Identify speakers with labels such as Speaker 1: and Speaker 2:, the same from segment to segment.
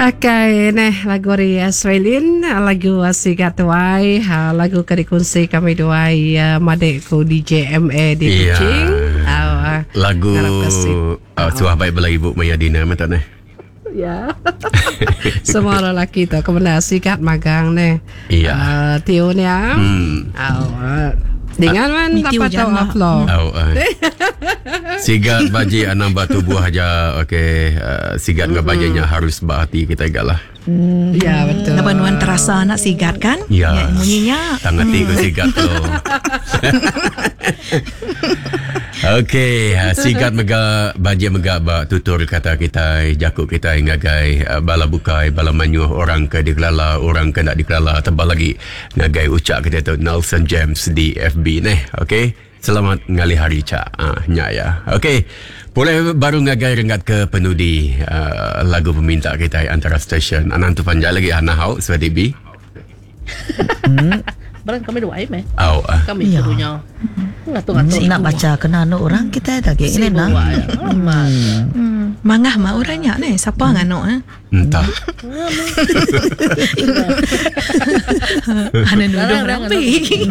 Speaker 1: Okay, lagu Ria Swelin, lagu Sigat Tuai, lagu kadikunsi kami duai madekku DJ MA di Kuching.
Speaker 2: Lagu Suah Baik Bela Ibu Maya Dina macam ni.
Speaker 1: Ya. Semua lelaki tu kebenar sigat magang ni.
Speaker 2: Iya.
Speaker 1: Tio ni dengan man dapat tahu upload.
Speaker 2: Sigat baji anang batu buah aja. Okey, sigat dengan bajinya harus berhati kita galah.
Speaker 1: Ya betul.
Speaker 3: Nabanuan terasa nak sigat kan?
Speaker 2: Ya.
Speaker 3: Bunyinya.
Speaker 2: Tangan tiga sigat tu. Okey, sigat mega baji mega ba tutur kata kita jakuk kita ngagai bala bukai bala manyuh orang ke dikelala orang ke nak dikelala tebal lagi ngagai ucap kita tu Nelson James di FB ni. Okey. Selamat ngali hari Cak. Nya ya. Okey. Boleh baru ngagai rengat ke penudi lagu peminta kita antara stesen. Anang tu panjang lagi Anahau Swadibi.
Speaker 4: Barang kami dua meh. Kami
Speaker 3: Ya.
Speaker 4: punya. Ngatur-ngatur.
Speaker 3: Nak baca kena orang kita lagi ini nah. Mangah mah orangnya ni. Siapa ngano
Speaker 2: Entah.
Speaker 3: Ana nudung rapi.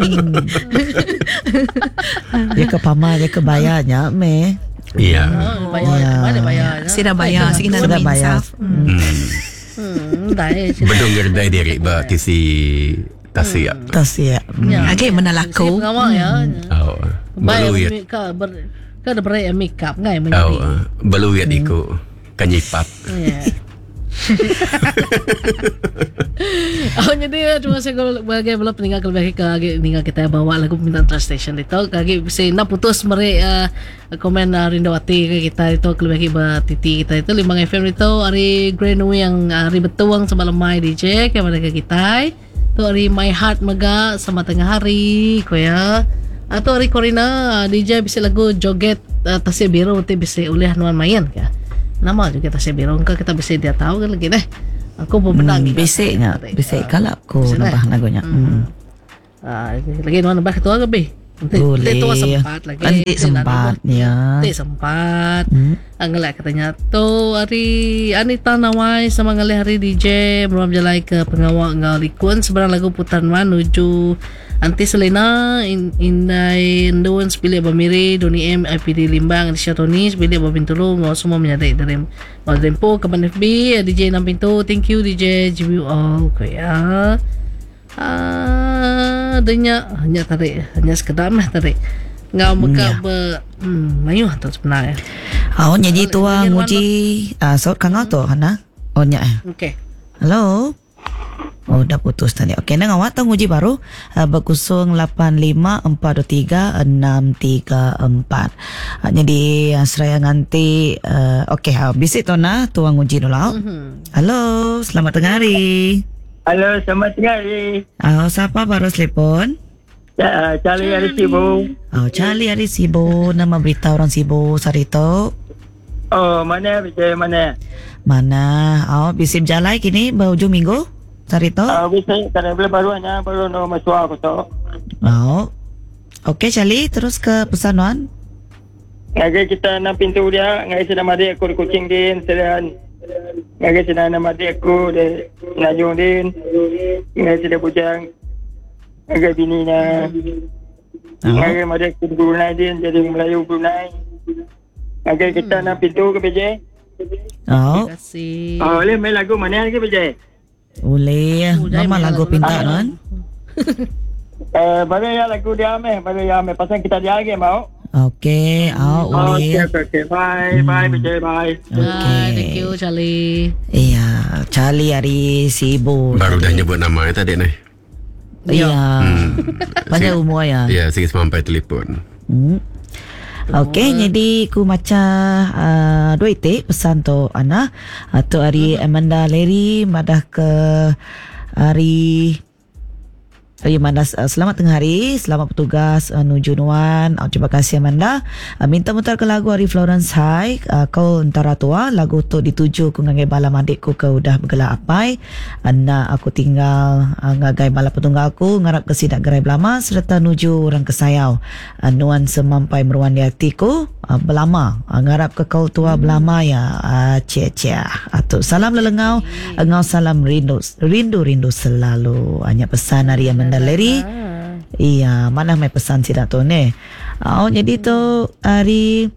Speaker 3: Dia ke pama dia ke bayarnya me.
Speaker 2: Iya.
Speaker 4: Bayar. Mana bayar?
Speaker 3: Sudah bayar, sikit nak
Speaker 4: bayar. Dai.
Speaker 2: Bedong ngerdai diri ba tisi tasia.
Speaker 3: Tasia. Agak mana laku.
Speaker 4: Ngawak ya.
Speaker 2: Beluyat.
Speaker 4: Ka ada berai make up ngai menjadi.
Speaker 2: Beluyat iku kanyipat.
Speaker 4: Jadi cuma saya bagai belum peninggal lebih ke tinggal kita bawa lagu pemintaan translation itu kaki bisa nak putus mereka komen Rindawati ke kita itu lebih titi kita itu 5 FM itu hari Greenway yang hari betuang semalam mai DJ ke mana ke kita itu hari My Heart mega sama tengah hari ko ya atau hari Corina DJ bisa lagu joget tasya biru nanti bisa oleh nuan main ke nama juga tasya biru kita bisa dia tahu kan lagi deh. Aku bebenang
Speaker 3: Bisiknya Bisik kalap ko nabah lagunya.
Speaker 4: Lagi nuan nabah ketua ke be?
Speaker 3: Boleh.
Speaker 4: Itu sempat lagi.
Speaker 3: Nanti sempat ya.
Speaker 4: Nanti sempat. Ngelak katanya tu hari Anita Nawai sama ngelak hari DJ belum jalai ke pengawal ngalikun sebenarnya lagu putan menuju Anti Selena Indai Nduan sepilih Bamiri Doni M IPD Limbang Alicia Tony sepilih Babintulu mau semua menyadai dari mau tempo kapan FB DJ 6 pintu thank you DJ GBU all kaya adanya hanya tarik hanya sekedar mah tarik ngau muka mayu tu sebenarnya
Speaker 3: Jadi tua nguji saut kangau tu hana nya.
Speaker 4: okey
Speaker 3: Halo. Dah putus tadi. Okey, nang awak tang uji baru berkusung 85423634. Jadi seraya nganti okey bisik tu na tuang uji dulu. Halo, selamat tengah hari.
Speaker 5: Halo, selamat tengah hari.
Speaker 3: Siapa baru telefon?
Speaker 5: Charlie hari Sibu.
Speaker 3: Charlie hari Sibu. Nama berita orang Sibu Sarito.
Speaker 5: Mana bisa mana?
Speaker 3: Mana? Bisip jalai kini berhujung minggu? Sarito?
Speaker 5: Bisa kerana baru no masuk aku tu.
Speaker 3: Okey Charlie, terus ke pesanan.
Speaker 5: Ngagai kita nak pintu dia, ngagai sedang mari aku di Kuching din, sedang ngagai sedang nak mari aku di Najung din, ngagai sedang bujang, ngagai bininya, ngagai mari aku di Brunei din, jadi Melayu Brunei. Ngagai kita nak pintu ke PJ.
Speaker 4: terima kasih
Speaker 5: Boleh main lagu mana lagi PJ?
Speaker 3: Boleh. Mama lagu pinta kan?
Speaker 5: Baru ya lagu dia pasal kita dia lagi mau.
Speaker 3: Okey, boleh.
Speaker 5: Okay. Bye, PJ, bye.
Speaker 4: thank you Charlie
Speaker 3: Iya, Charlie hari sibuk.
Speaker 2: Baru dah nyebut nama tadi ni.
Speaker 3: Iya. Banyak umur ya.
Speaker 2: Ya, sikit sampai telefon.
Speaker 3: Okey, jadi ku maca dua itik pesan tu Ana tu hari Amanda Larry madah ke hari Amanda, selamat tengah hari, selamat bertugas nuju Nuan. Terima kasih Amanda. Minta mutarkan lagu Ari Florence High, kau antara tua. Lagu tu dituju ku ngangai balam adikku ke udah bergelak apai. Anak aku tinggal ngagai bala petunggal aku ngarap ke sidak gerai belama serta nuju orang kesayau. Nuan semampai meruan di hatiku belama ngarap ke kau tua belama ya. Cia atau salam lelengau, engau salam rindu selalu. Hanya pesan hari yang mendaleri. Iya, mana mai pesan sidak tu ni. Jadi tu hari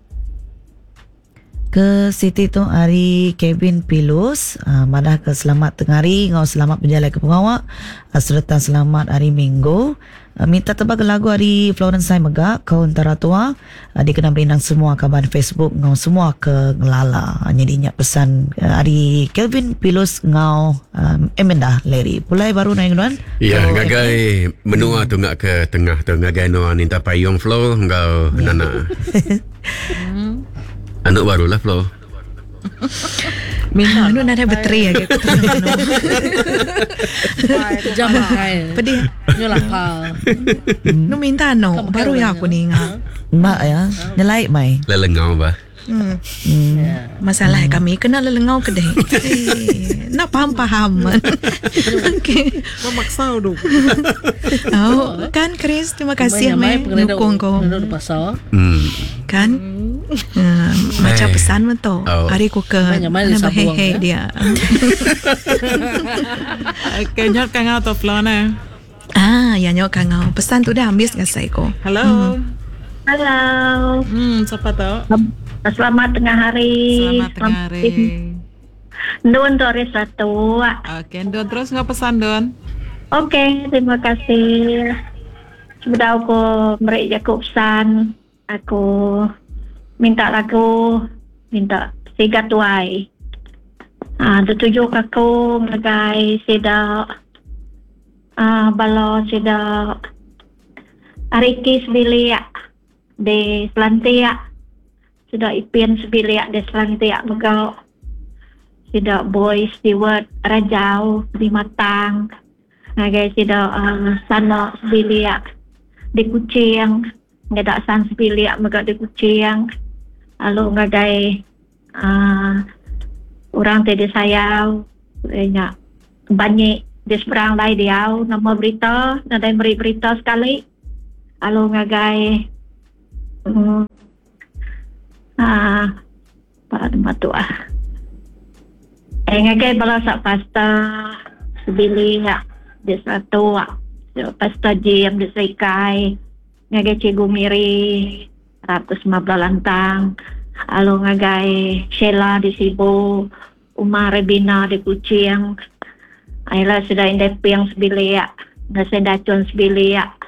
Speaker 3: ke Siti tu hari Kevin Pilus, madah ke selamat tengah hari, ngau selamat berjalan ke pengawak, serta selamat hari Minggu. Minta tebak lagu hari Florence Sai Megak, kau antara tua. Dikenal berindang semua kabar Facebook ngau semua ke ngelala. Jadi nyak pesan hari Kevin Pilus ngau Amanda Leri. Pulai baru naik Nuan.
Speaker 2: Ya, ngagai menua tu ngak ke tengah tu ngagai Nuan minta payung flow ngau nana. Anak barulah flow.
Speaker 6: Minta nu ada bateri ya gitu.
Speaker 4: Jam kai.
Speaker 6: Pedih.
Speaker 4: Nyolah pal.
Speaker 6: Nu minta no baru ya aku ni ngah.
Speaker 3: Mak ya, nyelai mai.
Speaker 2: Lelengau bah.
Speaker 6: Masalah kami kena lelengau kedai. Nak faham. Okey.
Speaker 7: Memaksa dulu.
Speaker 6: Kan Chris, terima kasih Mai dukung kau.
Speaker 4: Duduk pasal.
Speaker 6: Kan? Macam pesan mo to. Hari ko ke nabahehe dia.
Speaker 7: Kanyat ka nga to, Flona.
Speaker 6: Yan yung kangao. Pesan tu dah habis ngasay ko.
Speaker 7: Hello.
Speaker 8: Halo.
Speaker 7: Siapa to?
Speaker 8: Selamat tengah hari.
Speaker 7: Selamat tengah hari.
Speaker 8: Don Doris satu.
Speaker 7: Oke, Don terus nggak pesan Don?
Speaker 8: Oke, terima kasih. Sudah aku beri Jakub pesan. Aku minta lagu, minta sigat tuai. Tujuh aku ngagai sida balo sida Ariki sebilia di Selantia. Sudah ipin sebilia di Selantia megau. Sida Boy Stewart Rajau di Matang. Ngagai sida sana sebilia di Kucing. Ngadak san sebilia megau di Kucing. Lalu ngagai orang tadi sayau banyak di seberang lai diau nama berita nadai beri berita sekali. Lalu ngagai apa nama tu ngagai balasak pasta sebili di satu pasta jam di Sekai ngagai Cikgu Miri 115 lantang. Lalu ngagai Sheila di Sibu, Umar Rebina di Kucing. Ayla sudah indep yang sebilia, nasi dacun sebilia.